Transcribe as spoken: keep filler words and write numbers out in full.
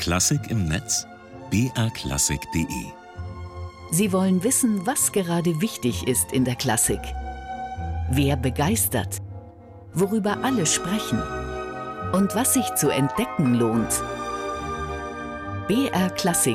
Klassik im Netz? b r klassik punkt de. Sie wollen wissen, was gerade wichtig ist in der Klassik. Wer begeistert? Worüber alle sprechen? Und was sich zu entdecken lohnt? b r klassik